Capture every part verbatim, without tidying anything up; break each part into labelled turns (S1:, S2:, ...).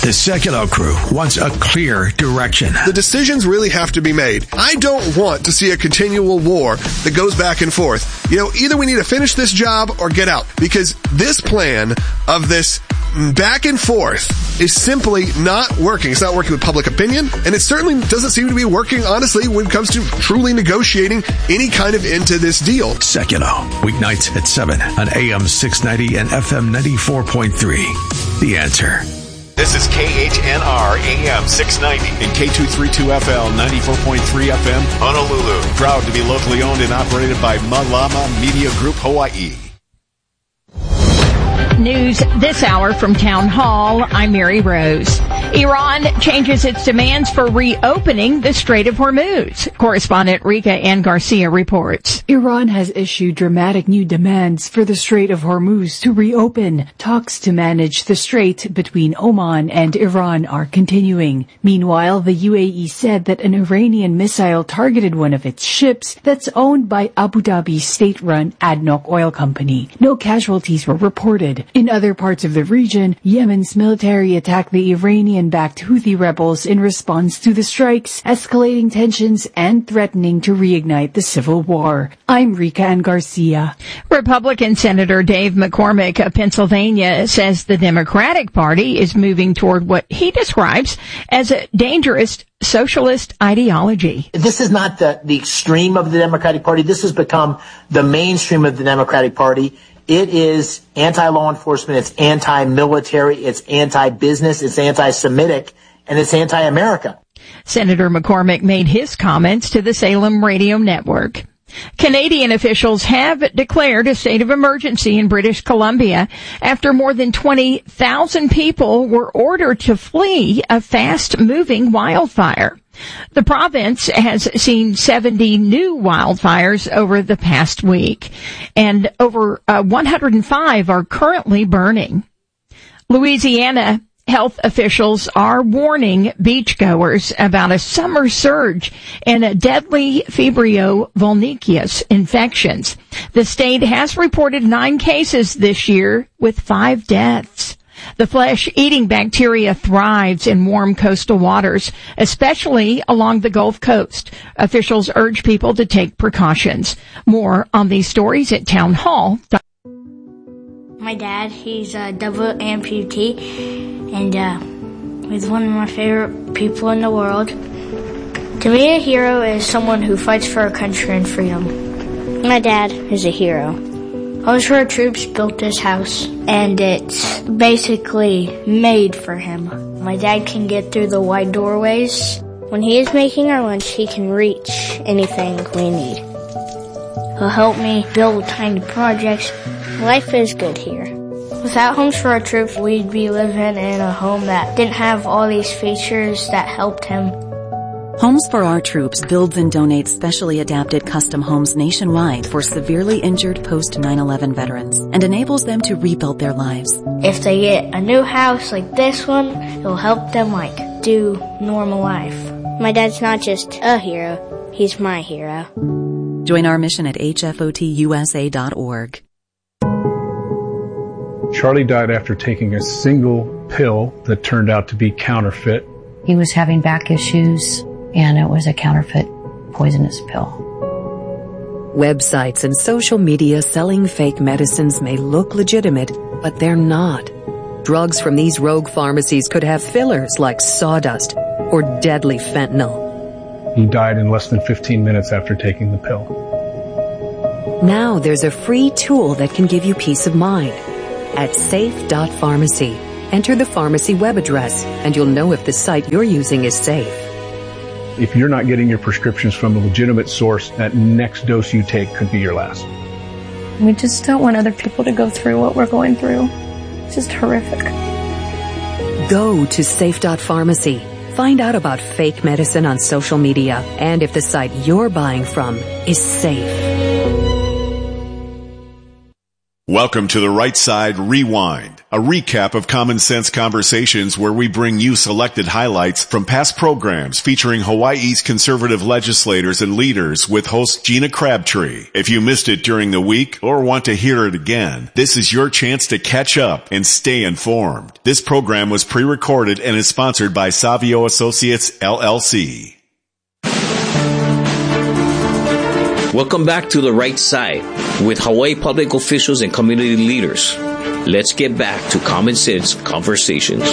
S1: The Sekulow crew wants a clear direction.
S2: The decisions really have to be made. I don't want to see a continual war that goes back and forth. You know, either we need to finish this job or get out, because this plan of this back and forth is simply not working. It's not working with public opinion, and it certainly doesn't seem to be working, honestly, when it comes to truly negotiating any kind of end to this deal.
S1: Sekulow, weeknights at seven on A M six ninety and F M ninety-four point three. The Answer.
S3: This is K H N R A M six ninety
S4: and K two thirty-two F L ninety-four point three F M
S3: Honolulu.
S4: Proud to be locally owned and operated by Malama Media Group Hawaii.
S5: News this hour from Town Hall. I'm Mary Rose. Iran changes its demands for reopening the Strait of Hormuz. Correspondent Rika Ann Garcia reports.
S6: Iran has issued dramatic new demands for the Strait of Hormuz to reopen. Talks to manage the strait between Oman and Iran are continuing. Meanwhile, the U A E said that an Iranian missile targeted one of its ships that's owned by Abu Dhabi's state-run ADNOC oil company. No casualties were reported. In other parts of the region, Yemen's military attacked the Iranian-backed Houthi rebels in response to the strikes, escalating tensions and threatening to reignite the civil war. I'm Rika Ann Garcia.
S5: Republican Senator Dave McCormick of Pennsylvania says the Democratic Party is moving toward what he describes as a dangerous socialist ideology.
S7: This is not the, the extreme of the Democratic Party. This has become the mainstream of the Democratic Party. It is anti-law enforcement, it's anti-military, it's anti-business, it's anti-Semitic, and it's anti-America.
S5: Senator McCormick made his comments to the Salem Radio Network. Canadian officials have declared a state of emergency in British Columbia after more than twenty thousand people were ordered to flee a fast-moving wildfire. The province has seen seventy new wildfires over the past week, and over uh, one hundred five are currently burning. Louisiana health officials are warning beachgoers about a summer surge in a deadly Febrio vulniceus infections. The state has reported nine cases this year with five deaths. The flesh-eating bacteria thrives in warm coastal waters, especially along the Gulf Coast. Officials urge people to take precautions. More on these stories at Town Hall.
S8: My dad, he's a double amputee, and uh, he's one of my favorite people in the world. To me, a hero is someone who fights for our country and freedom. My dad is a hero. Homes for Our Troops built this house, and it's basically made for him. My dad can get through the wide doorways. When he is making our lunch, he can reach anything we need. He'll help me build tiny projects. Life is good here. Without Homes for Our Troops, we'd be living in a home that didn't have all these features that helped him.
S9: Homes for Our Troops builds and donates specially adapted custom homes nationwide for severely injured post nine eleven veterans and enables them to rebuild their lives.
S8: If they get a new house like this one, it'll help them, like, do normal life. My dad's not just a hero, he's my hero.
S9: Join our mission at H F O T U S A dot org.
S10: Charlie died after taking a single pill that turned out to be counterfeit.
S11: He was having back issues, and it was a counterfeit poisonous pill.
S12: Websites and social media selling fake medicines may look legitimate, but they're not. Drugs from these rogue pharmacies could have fillers like sawdust or deadly fentanyl.
S10: He died in less than fifteen minutes after taking the pill.
S12: Now there's a free tool that can give you peace of mind. At safe dot pharmacy, enter the pharmacy web address, and you'll know if the site you're using is safe.
S10: If you're not getting your prescriptions from a legitimate source, that next dose you take could be your last.
S13: We just don't want other people to go through what we're going through. It's just horrific.
S12: Go to safe dot pharmacy. Find out about fake medicine on social media and if the site you're buying from is safe.
S4: Welcome to the Right Side Rewind, a recap of Common Sense Conversations where we bring you selected highlights from past programs featuring Hawaii's conservative legislators and leaders with host Gina Crabtree. If you missed it during the week or want to hear it again, this is your chance to catch up and stay informed. This program was pre-recorded and is sponsored by Savio Associates, L L C.
S14: Welcome back to The Right Side with Hawaii public officials and community leaders. Let's get back to Common Sense Conversations.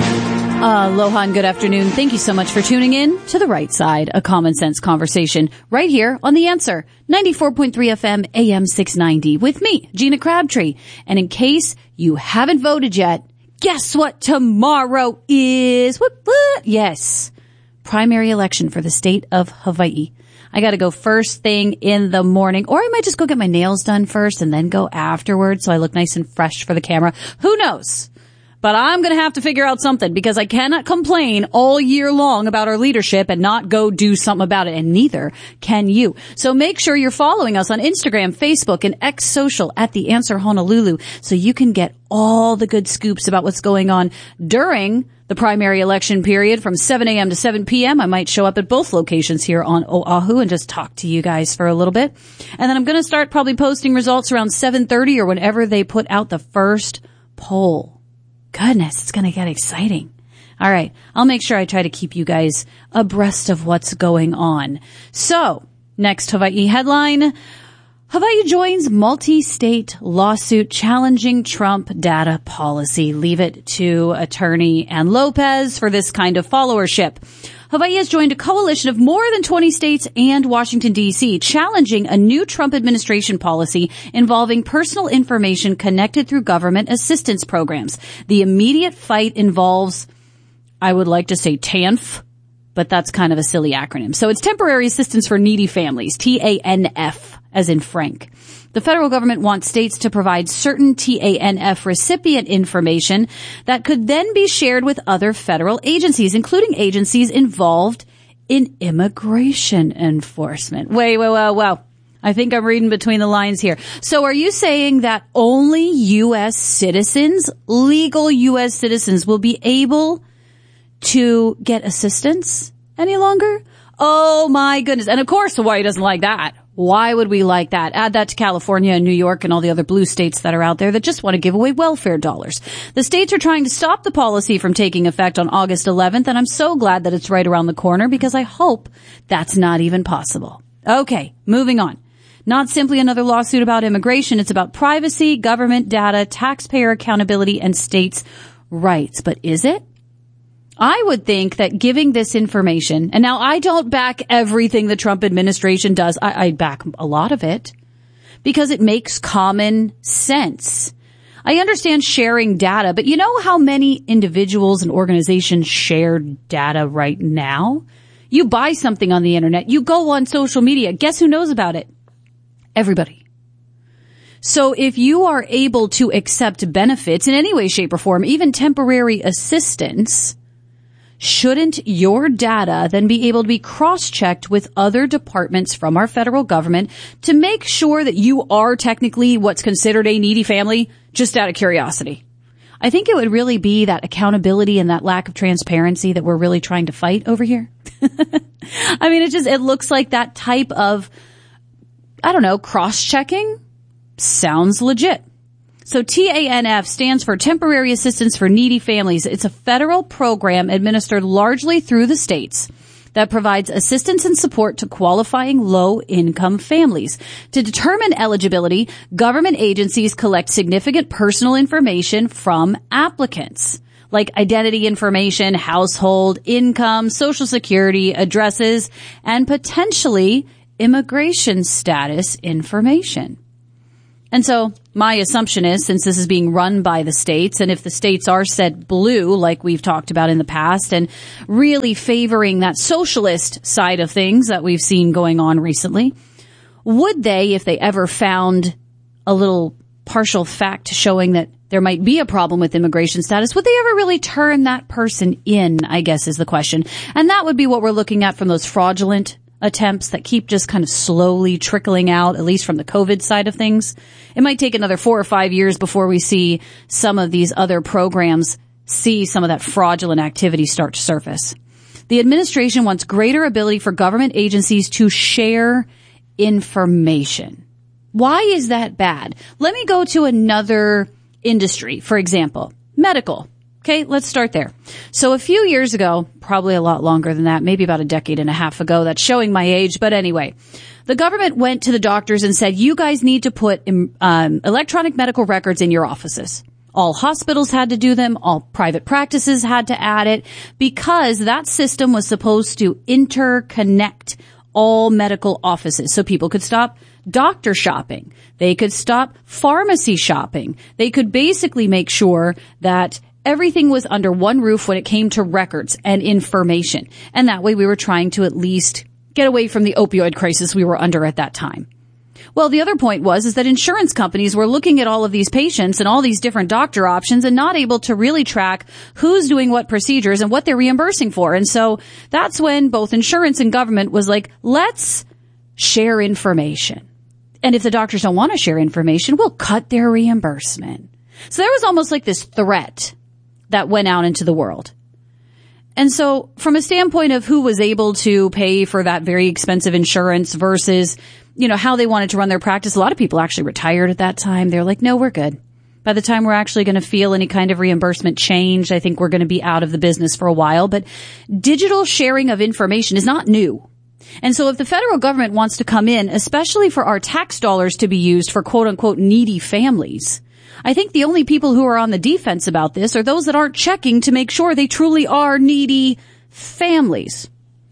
S15: Aloha and good afternoon. Thank you so much for tuning in to The Right Side, a Common Sense Conversation right here on The Answer, ninety-four point three F M, A M six ninety, with me, Gina Crabtree. And in case you haven't voted yet, guess what tomorrow is? What, what? Yes, primary election for the state of Hawaii. I got to go first thing in the morning, or I might just go get my nails done first and then go afterwards so I look nice and fresh for the camera. Who knows? But I'm going to have to figure out something because I cannot complain all year long about our leadership and not go do something about it, and neither can you. So make sure you're following us on Instagram, Facebook, and X Social at The Answer Honolulu so you can get all the good scoops about what's going on during the primary election period from seven a.m. to seven p.m. I might show up at both locations here on Oahu and just talk to you guys for a little bit. And then I'm going to start probably posting results around seven thirty or whenever they put out the first poll. Goodness, it's going to get exciting. All right. I'll make sure I try to keep you guys abreast of what's going on. So, next Hawaii headline. Hawaii joins multi-state lawsuit challenging Trump data policy. Leave it to Attorney Ann Lopez for this kind of followership. Hawaii has joined a coalition of more than twenty states and Washington, D C, challenging a new Trump administration policy involving personal information connected through government assistance programs. The immediate fight involves, I would like to say T A N F, but that's kind of a silly acronym. So it's Temporary Assistance for Needy Families, T A N F, as in Frank. The federal government wants states to provide certain T A N F recipient information that could then be shared with other federal agencies, including agencies involved in immigration enforcement. Wait, wait, wait, wait. I think I'm reading between the lines here. So are you saying that only U S citizens, legal U S citizens, will be able to get assistance any longer? Oh my goodness. And of course Hawaii doesn't like that. Why would we like that? Add that to California and New York and all the other blue states that are out there that just want to give away welfare dollars. The states are trying to stop the policy from taking effect on August eleventh, and I'm so glad that it's right around the corner because I hope that's not even possible. Okay, moving on. Not simply another lawsuit about immigration. It's about privacy, government data, taxpayer accountability, and states' rights. But is it? I would think that giving this information, and now I don't back everything the Trump administration does. I, I back a lot of it because it makes common sense. I understand sharing data, but you know how many individuals and organizations share data right now? You buy something on the internet, you go on social media. Guess who knows about it? Everybody. So if you are able to accept benefits in any way, shape, or form, even temporary assistance, shouldn't your data then be able to be cross-checked with other departments from our federal government to make sure that you are technically what's considered a needy family, just out of curiosity? I think it would really be that accountability and that lack of transparency that we're really trying to fight over here. I mean, it just, it looks like that type of, I don't know, cross-checking sounds legit. So T A N F stands for Temporary Assistance for Needy Families. It's a federal program administered largely through the states that provides assistance and support to qualifying low-income families. To determine eligibility, government agencies collect significant personal information from applicants, like identity information, household, income, social security, addresses, and potentially immigration status information. And so my assumption is, since this is being run by the states, and if the states are set blue, like we've talked about in the past, and really favoring that socialist side of things that we've seen going on recently, would they, if they ever found a little partial fact showing that there might be a problem with immigration status, would they ever really turn that person in, I guess is the question. And that would be what we're looking at from those fraudulent attempts that keep just kind of slowly trickling out, at least from the COVID side of things. It might take another four or five years before we see some of these other programs see some of that fraudulent activity start to surface. The administration wants greater ability for government agencies to share information. Why is that bad? Let me go to another industry, for example, medical. Okay, let's start there. So a few years ago, probably a lot longer than that, maybe about a decade and a half ago, that's showing my age, but anyway, the government went to the doctors and said, you guys need to put um, electronic medical records in your offices. All hospitals had to do them. All private practices had to add it because that system was supposed to interconnect all medical offices so people could stop doctor shopping. They could stop pharmacy shopping. They could basically make sure that everything was under one roof when it came to records and information. And that way we were trying to at least get away from the opioid crisis we were under at that time. Well, the other point was, is that insurance companies were looking at all of these patients and all these different doctor options and not able to really track who's doing what procedures and what they're reimbursing for. And so that's when both insurance and government was like, let's share information. And if the doctors don't want to share information, we'll cut their reimbursement. So there was almost like this threat that went out into the world. And so from a standpoint of who was able to pay for that very expensive insurance versus, you know, how they wanted to run their practice, a lot of people actually retired at that time. They're like, no, we're good. By the time we're actually going to feel any kind of reimbursement change, I think we're going to be out of the business for a while. But digital sharing of information is not new. And so if the federal government wants to come in, especially for our tax dollars to be used for quote unquote needy families, I think the only people who are on the defense about this are those that aren't checking to make sure they truly are needy families.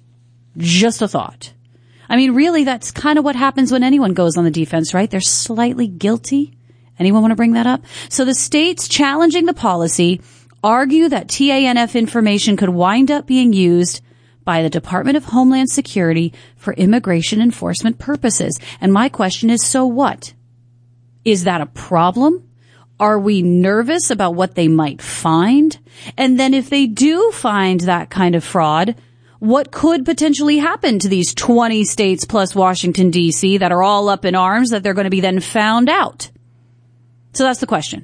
S15: Just a thought. I mean, really, that's kind of what happens when anyone goes on the defense, right? They're slightly guilty. Anyone want to bring that up? So the states challenging the policy argue that T A N F information could wind up being used by the Department of Homeland Security for immigration enforcement purposes. And my question is, so what? Is that a problem? Are we nervous about what they might find? And then if they do find that kind of fraud, what could potentially happen to these twenty states plus Washington, D C that are all up in arms that they're going to be then found out? So that's the question.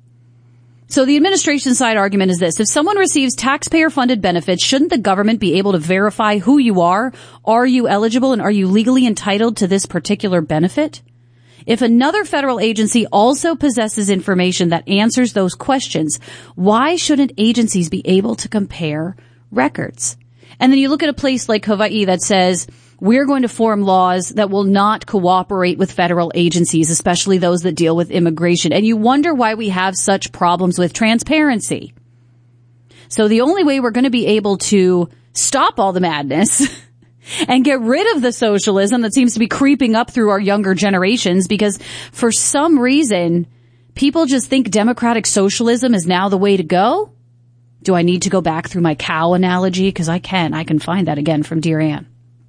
S15: So the administration side argument is this. If someone receives taxpayer-funded benefits, shouldn't the government be able to verify who you are? Are you eligible and are you legally entitled to this particular benefit? If another federal agency also possesses information that answers those questions, why shouldn't agencies be able to compare records? And then you look at a place like Hawaii that says, we're going to form laws that will not cooperate with federal agencies, especially those that deal with immigration. And you wonder why we have such problems with transparency. So the only way we're going to be able to stop all the madness and get rid of the socialism that seems to be creeping up through our younger generations, because for some reason, people just think democratic socialism is now the way to go. Do I need to go back through my cow analogy? Because I can. I can find that again from Dear Ann.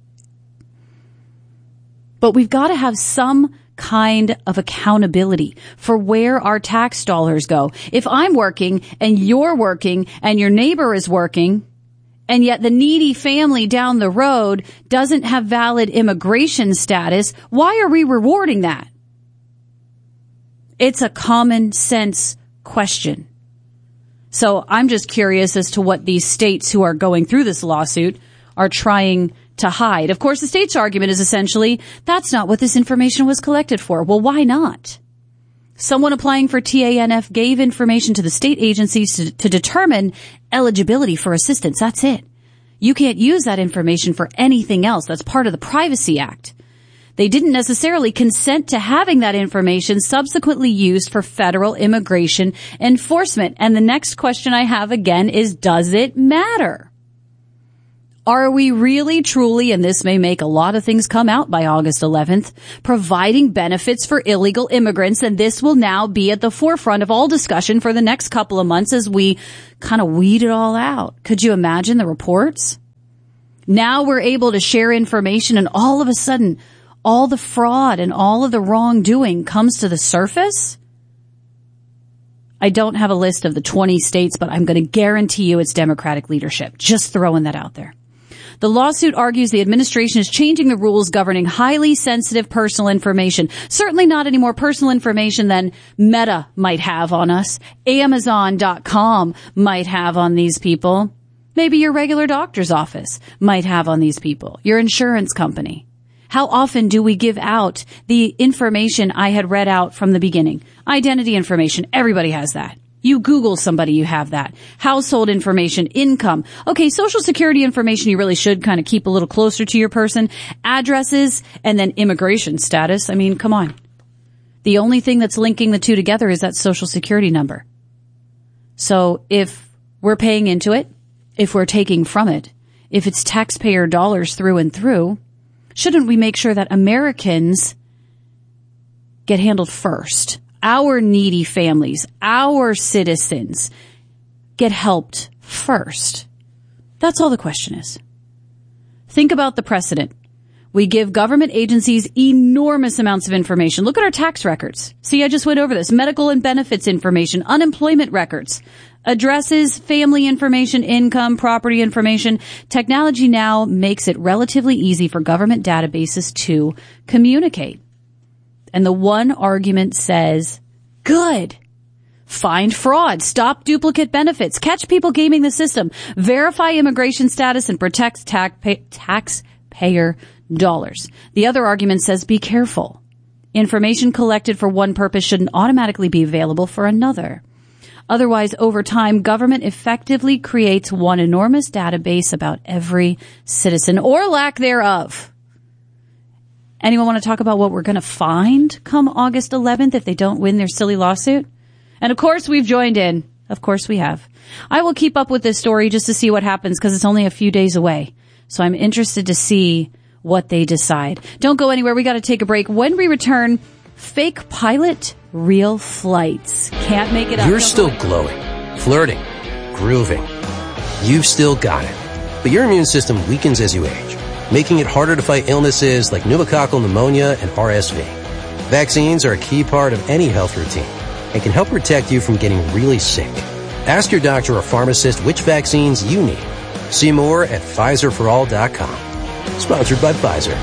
S15: But we've got to have some kind of accountability for where our tax dollars go. If I'm working and you're working and your neighbor is working, and yet the needy family down the road doesn't have valid immigration status, why are we rewarding that? It's a common sense question. So I'm just curious as to what these states who are going through this lawsuit are trying to hide. Of course, the state's argument is essentially, that's not what this information was collected for. Well, why not? Someone applying for T A N F gave information to the state agencies to, to determine eligibility for assistance. That's it. You can't use that information for anything else. That's part of the Privacy Act. They didn't necessarily consent to having that information subsequently used for federal immigration enforcement. And the next question I have again is, does it matter? Are we really, truly, and this may make a lot of things come out by August eleventh, providing benefits for illegal immigrants? And this will now be at the forefront of all discussion for the next couple of months as we kind of weed it all out. Could you imagine the reports? Now we're able to share information, and all of a sudden, all the fraud and all of the wrongdoing comes to the surface? I don't have a list of the twenty states, but I'm going to guarantee you it's Democratic leadership. Just throwing that out there. The lawsuit argues the administration is changing the rules governing highly sensitive personal information. Certainly not any more personal information than Meta might have on us, Amazon dot com might have on these people, maybe your regular doctor's office might have on these people, your insurance company. How often do we give out the information I had read out from the beginning? Identity information, everybody has that. You Google somebody, you have that. Household information, income. Okay, social security information you really should kind of keep a little closer to your person. Addresses, and then immigration status. I mean, come on. The only thing that's linking the two together is that social security number. So if we're paying into it, if we're taking from it, if it's taxpayer dollars through and through, shouldn't we make sure that Americans get handled first? Our needy families, our citizens get helped first. That's all the question is. Think about the precedent. We give government agencies enormous amounts of information. Look at our tax records. See, I just went over this. Medical and benefits information, unemployment records, addresses, family information, income, property information. Technology now makes it relatively easy for government databases to communicate. And the one argument says, good. Find fraud, stop duplicate benefits, catch people gaming the system, verify immigration status, and protect taxpayer dollars. The other argument says, be careful. Information collected for one purpose shouldn't automatically be available for another. Otherwise, over time, government effectively creates one enormous database about every citizen, or lack thereof. Anyone want to talk about what we're going to find come August eleventh if they don't win their silly lawsuit? And of course, we've joined in. Of course we have. I will keep up with this story just to see what happens because it's only a few days away. So I'm interested to see what they decide. Don't go anywhere. We got to take a break. When we return, fake pilot, real flights. Can't make it up.
S16: You're still glowing, flirting, grooving. You've still got it. But your immune system weakens as you age, making it harder to fight illnesses like pneumococcal pneumonia and R S V. Vaccines are a key part of any health routine and can help protect you from getting really sick. Ask your doctor or pharmacist which vaccines you need. See more at Pfizer for all dot com. Sponsored by Pfizer.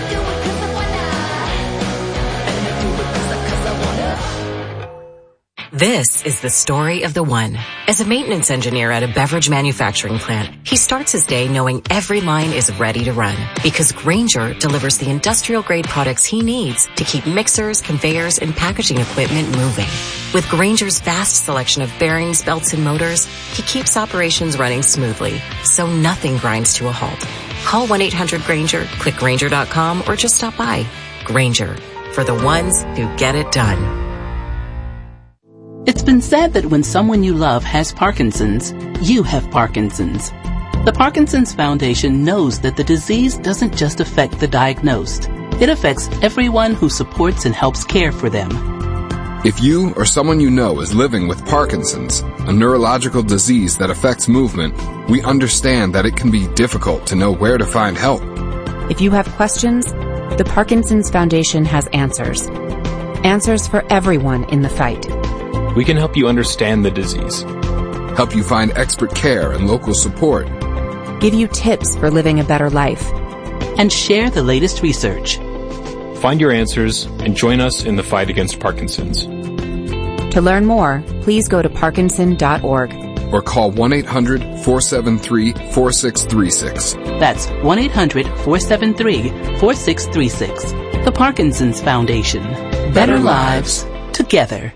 S17: This is the story of the one. As a maintenance engineer at a beverage manufacturing plant, he starts his day knowing every line is ready to run because Grainger delivers the industrial-grade products he needs to keep mixers, conveyors, and packaging equipment moving. With Grainger's vast selection of bearings, belts, and motors, he keeps operations running smoothly, so nothing grinds to a halt. Call one eight hundred Grainger, click Grainger dot com, or just stop by. Grainger, for the ones who get it done.
S18: It's been said that when someone you love has Parkinson's, you have Parkinson's. The Parkinson's Foundation knows that the disease doesn't just affect the diagnosed. It affects everyone who supports and helps care for them.
S19: If you or someone you know is living with Parkinson's, a neurological disease that affects movement, we understand that it can be difficult to know where to find help.
S20: If you have questions, the Parkinson's Foundation has answers. Answers for everyone in the fight.
S21: We can help you understand the disease,
S19: help you find expert care and local support,
S20: give you tips for living a better life,
S18: and share the latest research.
S21: Find your answers and join us in the fight against Parkinson's.
S20: To learn more, please go to Parkinson dot org
S19: or call one eight hundred four seven three four six three six.
S18: That's one eight hundred four seven three four six three six. The Parkinson's Foundation. Better, Better lives together.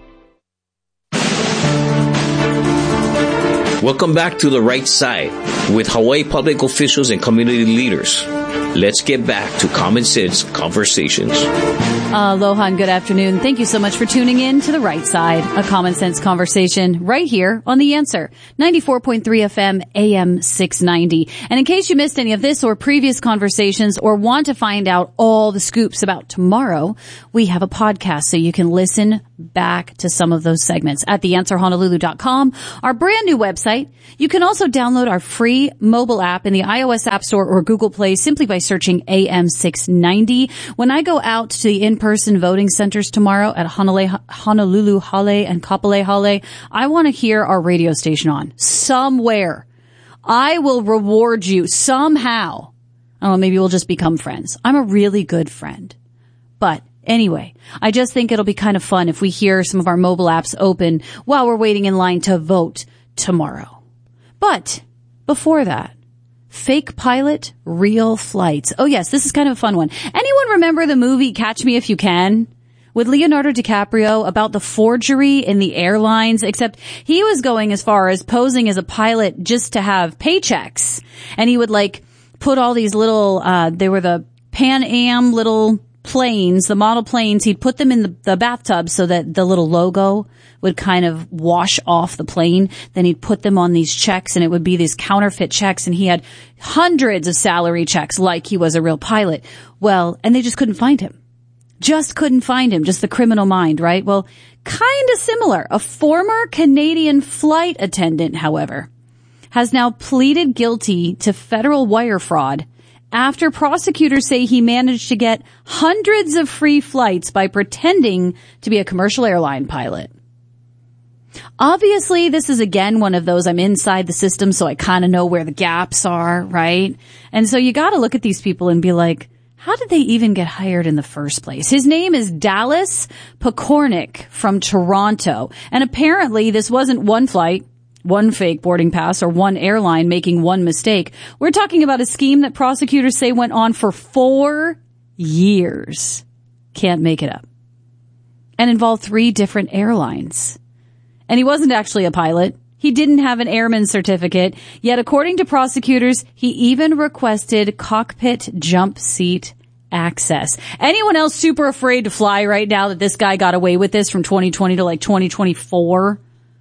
S14: Welcome back to The Right Side with Hawaii public officials and community leaders. Let's get back to Common Sense Conversations.
S15: Aloha and good afternoon. Thank you so much for tuning in to The Right Side, a Common Sense Conversation right here on The Answer, ninety-four point three F M, A M six ninety. And in case you missed any of this or previous conversations or want to find out all the scoops about tomorrow, we have a podcast so you can listen back to some of those segments at the answer honolulu dot com, our brand new website. You can also download our free mobile app in the iOS App Store or Google Play simply by searching A M six ninety. When I go out to the in-person voting centers tomorrow at Honolulu Hale and Kapolei Hale, I want to hear our radio station on somewhere. I will reward you somehow I don't know, maybe we'll just become friends. I'm a really good friend. But anyway, I just think it'll be kind of fun if we hear some of our mobile apps open while we're waiting in line to vote tomorrow. But before that, fake pilot, real flights. Oh yes, this is kind of a fun one. Anyone remember the movie Catch Me If You Can? With Leonardo DiCaprio about the forgery in the airlines, except he was going as far as posing as a pilot just to have paychecks. And he would like put all these little, uh, they were the Pan Am little planes, the model planes. He'd put them in the, the bathtub so that the little logo would kind of wash off the plane. Then he'd put them on these checks and it would be these counterfeit checks. And he had hundreds of salary checks like he was a real pilot. Well, and they just couldn't find him. Just couldn't find him. Just the criminal mind, right? Well, kind of similar. A former Canadian flight attendant, however, has now pleaded guilty to federal wire fraud after prosecutors say he managed to get hundreds of free flights by pretending to be a commercial airline pilot. Obviously, this is again one of those I'm inside the system, so I kind of know where the gaps are, right? And so you got to look at these people and be like, how did they even get hired in the first place? His name is Dallas Pokornik from Toronto. And apparently this wasn't one flight, one fake boarding pass, or one airline making one mistake. We're talking about a scheme that prosecutors say went on for four years. Can't make it up. And involved three different airlines. And he wasn't actually a pilot. He didn't have an airman certificate, yet according to prosecutors, he even requested cockpit jump seat access. Anyone else super afraid to fly right now that this guy got away with this from twenty twenty to like twenty twenty-four?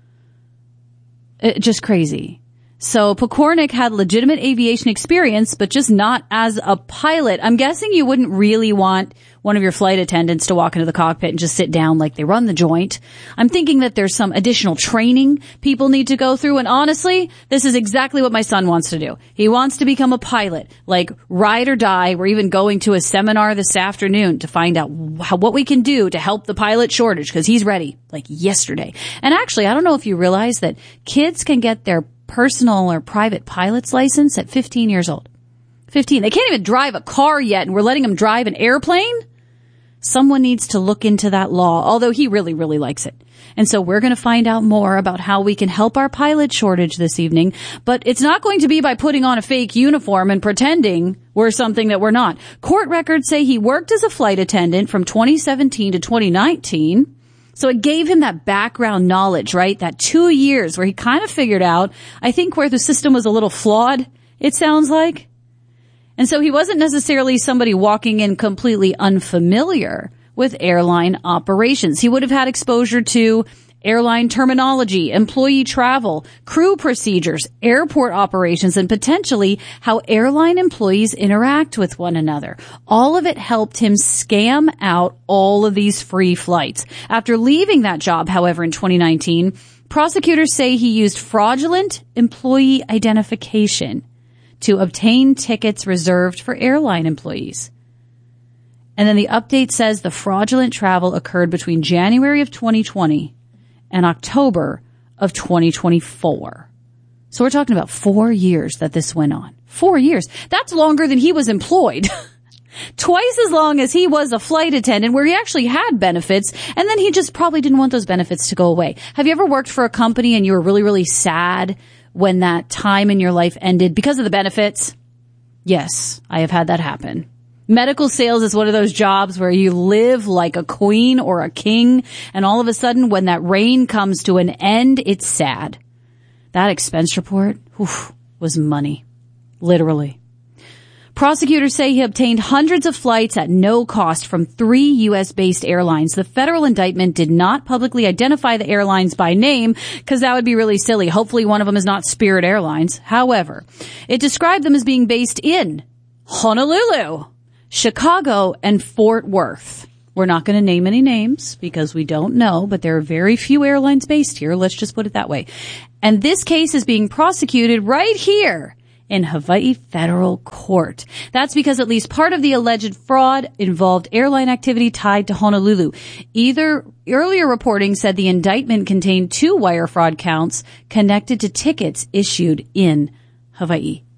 S15: It, just crazy. So Pokornik had legitimate aviation experience, but just not as a pilot. I'm guessing you wouldn't really want one of your flight attendants to walk into the cockpit and just sit down like they run the joint. I'm thinking that there's some additional training people need to go through. And honestly, this is exactly what my son wants to do. He wants to become a pilot, like ride or die. We're even going to a seminar this afternoon to find out how, what we can do to help the pilot shortage, because he's ready like yesterday. And actually, I don't know if you realize that kids can get their personal or private pilot's license at fifteen years old. fifteen. They can't even drive a car yet, and we're letting them drive an airplane? Someone needs to look into that law, although he really, really likes it. And so we're going to find out more about how we can help our pilot shortage this evening. But it's not going to be by putting on a fake uniform and pretending we're something that we're not. Court records say he worked as a flight attendant from twenty seventeen to twenty nineteen. So it gave him that background knowledge, right? That two years where he kind of figured out, I think, where the system was a little flawed, it sounds like. And so he wasn't necessarily somebody walking in completely unfamiliar with airline operations. He would have had exposure to airline terminology, employee travel, crew procedures, airport operations, and potentially how airline employees interact with one another. All of it helped him scam out all of these free flights. After leaving that job, however, in twenty nineteen, prosecutors say he used fraudulent employee identification to obtain tickets reserved for airline employees. And then the update says the fraudulent travel occurred between January of twenty twenty and October of twenty twenty-four. So we're talking about four years that this went on. Four years. That's longer than he was employed. Twice as long as he was a flight attendant, where he actually had benefits, and then he just probably didn't want those benefits to go away. Have you ever worked for a company and you were really, really sad when that time in your life ended because of the benefits? Yes, I have had that happen. Medical sales is one of those jobs where you live like a queen or a king, and all of a sudden when that reign comes to an end, it's sad. That expense report, oof, was money. Literally. Prosecutors say he obtained hundreds of flights at no cost from three U S-based airlines. The federal indictment did not publicly identify the airlines by name, because that would be really silly. Hopefully one of them is not Spirit Airlines. However, it described them as being based in Honolulu, Chicago, and Fort Worth. We're not going to name any names because we don't know, but there are very few airlines based here. Let's just put it that way. And this case is being prosecuted right here in Hawaii federal court. That's because at least part of the alleged fraud involved airline activity tied to Honolulu. Either earlier reporting said the indictment contained two wire fraud counts connected to tickets issued in Hawaii.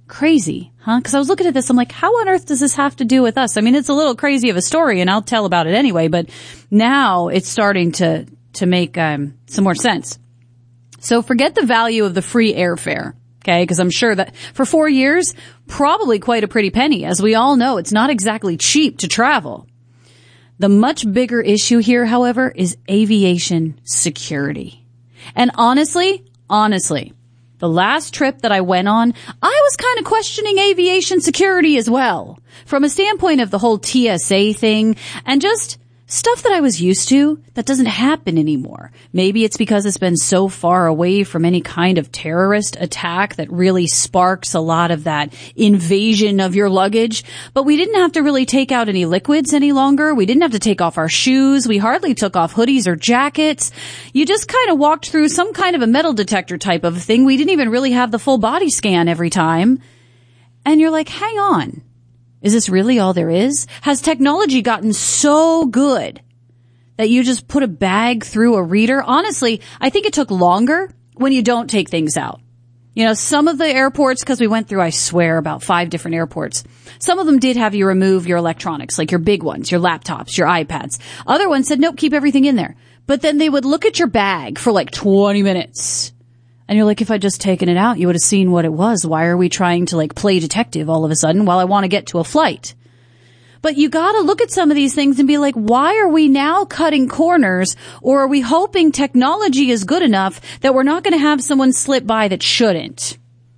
S15: Crazy, huh? Because I was looking at this, I'm like, how on earth does this have to do with us? I mean, it's a little crazy of a story, and I'll tell about it anyway, but now it's starting to, to make um, some more sense. So forget the value of the free airfare, okay? Because I'm sure that for four years, probably quite a pretty penny. As we all know, it's not exactly cheap to travel. The much bigger issue here, however, is aviation security. And honestly, honestly, the last trip that I went on, I was kind of questioning aviation security as well, from a standpoint of the whole T S A thing and just stuff that I was used to that doesn't happen anymore. Maybe it's because it's been so far away from any kind of terrorist attack that really sparks a lot of that invasion of your luggage. But we didn't have to really take out any liquids any longer. We didn't have to take off our shoes. We hardly took off hoodies or jackets. You just kind of walked through some kind of a metal detector type of thing. We didn't even really have the full body scan every time. And you're like, hang on. Is this really all there is? Has technology gotten so good that you just put a bag through a reader? Honestly, I think it took longer when you don't take things out. You know, some of the airports, because we went through, I swear, about five different airports. Some of them did have you remove your electronics, like your big ones, your laptops, your iPads. Other ones said, nope, keep everything in there. But then they would look at your bag for like twenty minutes. And you're like, if I'd just taken it out, you would have seen what it was. Why are we trying to like play detective all of a sudden while I want to get to a flight? But you gotta look at some of these things and be like, why are we now cutting corners? Or are we hoping technology is good enough that we're not going to have someone slip by that shouldn't?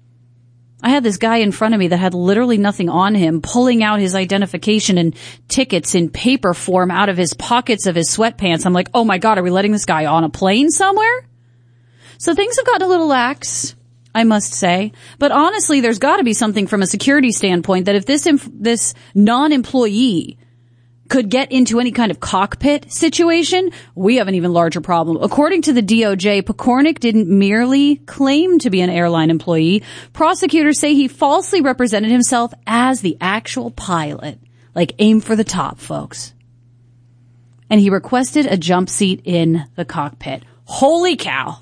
S15: I had this guy in front of me that had literally nothing on him, pulling out his identification and tickets in paper form out of his pockets of his sweatpants. I'm like, oh my God, are we letting this guy on a plane somewhere? So things have gotten a little lax, I must say. But honestly, there's got to be something from a security standpoint that if this inf- this non-employee could get into any kind of cockpit situation, we have an even larger problem. According to the D O J, Pokornik didn't merely claim to be an airline employee. Prosecutors say he falsely represented himself as the actual pilot. Like, aim for the top, folks. And he requested a jump seat in the cockpit. Holy cow.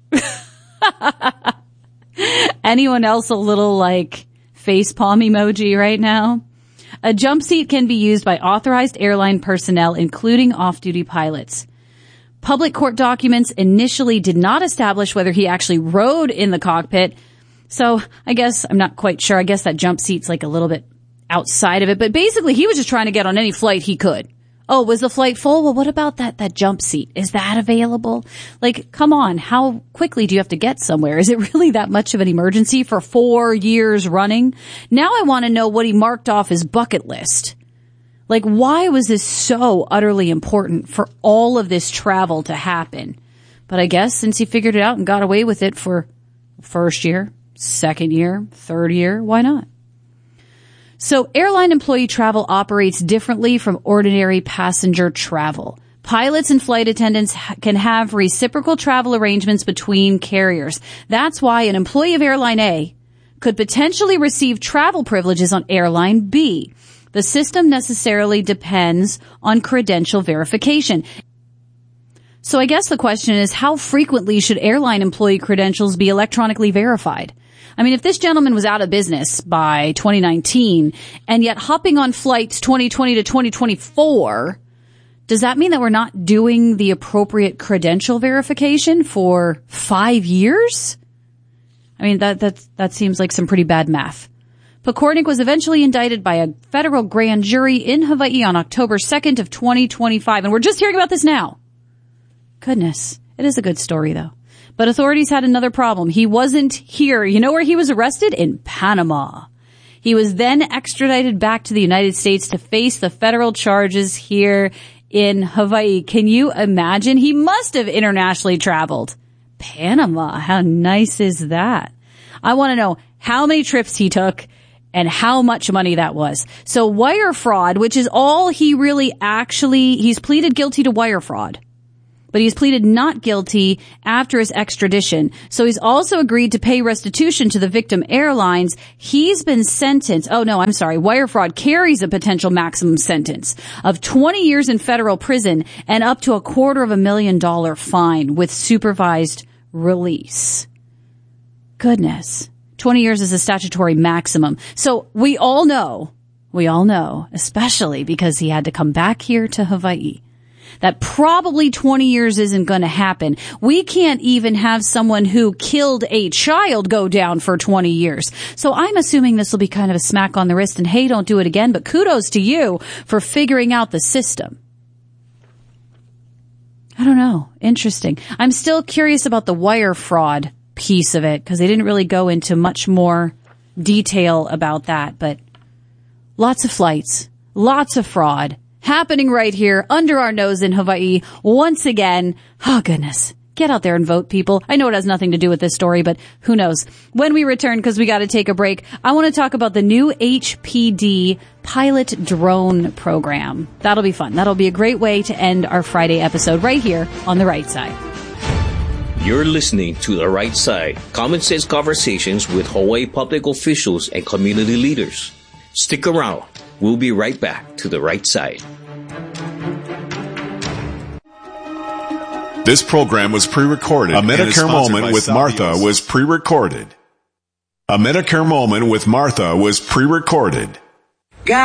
S15: Anyone else a little like facepalm emoji right now? A jump seat can be used by authorized airline personnel, including off-duty pilots. Public court documents initially did not establish whether he actually rode in the cockpit. So I guess I'm not quite sure. I guess that jump seat's like a little bit outside of it. But basically he was just trying to get on any flight he could. Oh, was the flight full? Well, what about that, that jump seat? Is that available? Like, come on. How quickly do you have to get somewhere? Is it really that much of an emergency for four years running? Now I want to know what he marked off his bucket list. Like, why was this so utterly important for all of this travel to happen? But I guess since he figured it out and got away with it for first year, second year, third year, why not? So airline employee travel operates differently from ordinary passenger travel. Pilots and flight attendants ha- can have reciprocal travel arrangements between carriers. That's why an employee of Airline A could potentially receive travel privileges on Airline B. The system necessarily depends on credential verification. So I guess the question is, how frequently should airline employee credentials be electronically verified? I mean, if this gentleman was out of business by twenty nineteen and yet hopping on flights twenty twenty to twenty twenty-four, does that mean that we're not doing the appropriate credential verification for five years? I mean, that, that, that seems like some pretty bad math. Pokornik was eventually indicted by a federal grand jury in Hawaii on October second of twenty twenty-five. And we're just hearing about this now. Goodness. It is a good story, though. But authorities had another problem. He wasn't here. You know where he was arrested? In Panama. He was then extradited back to the United States to face the federal charges here in Hawaii. Can you imagine? He must have internationally traveled. Panama. How nice is that? I want to know how many trips he took and how much money that was. So wire fraud, which is all he really actually, he's pleaded guilty to wire fraud. But he's pleaded not guilty after his extradition. So he's also agreed to pay restitution to the victim airlines. He's been sentenced. Oh, no, I'm sorry. Wire fraud carries a potential maximum sentence of twenty years in federal prison and up to a quarter of a million dollar fine with supervised release. Goodness. twenty years is a statutory maximum. So we all know, we all know, especially because he had to come back here to Hawaii, that probably twenty years isn't going to happen. We can't even have someone who killed a child go down for twenty years. So I'm assuming this will be kind of a smack on the wrist and, hey, don't do it again. But kudos to you for figuring out the system. I don't know. Interesting. I'm still curious about the wire fraud piece of it because they didn't really go into much more detail about that. But lots of flights, lots of fraud happening right here under our nose in Hawaii once again. Oh, goodness. Get out there and vote, people. I know it has nothing to do with this story, but who knows? When we return, because we got to take a break, I want to talk about the new H P D pilot drone program. That'll be fun. That'll be a great way to end our Friday episode right here on The Right Side.
S14: You're listening to The Right Side, common sense conversations with Hawaii public officials and community leaders. Stick around. We'll be right back to The Right Side.
S4: This program was pre-recorded. A Medicare Moment with Martha was pre-recorded. A Medicare Moment with Martha was pre-recorded.